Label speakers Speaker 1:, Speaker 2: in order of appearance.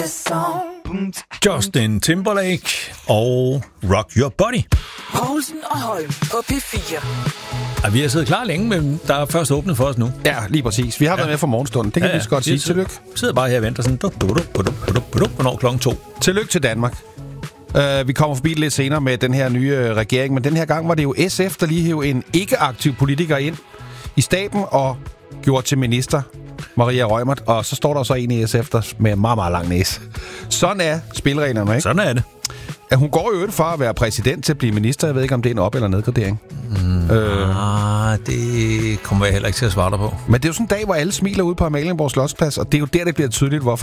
Speaker 1: Justin Timberlake og Rock Your Body.
Speaker 2: Poulsen og Holm på P4.
Speaker 1: Ja, vi har siddet klar længe, men der er først åbnet for os nu.
Speaker 3: Ja, lige præcis. Vi har været med for morgenstunden. Det kan vi så godt sige. Tillykke.
Speaker 1: Vi sidder bare her og venter sådan. Hvornår klokken 2.
Speaker 3: Tillykke til Danmark. Vi kommer forbi lidt senere med den her nye regering, men den her gang var det jo SF, der lige hævde en ikke-aktiv politiker ind i staben og gjorde til minister, Maria Reumert, og så står der så en i SF, der med meget, meget lang næse. Sådan er spilreglerne, ikke?
Speaker 1: Sådan er det.
Speaker 3: Ja, hun går jo fra at være præsident til at blive minister. Jeg ved ikke, om det er en op- eller nedgradering.
Speaker 1: Det kommer jeg heller ikke til at svare dig på.
Speaker 3: Men det er jo sådan en dag, hvor alle smiler ude på Amalienborg Slotsplads, og det er jo der, det bliver tydeligt, hvorfor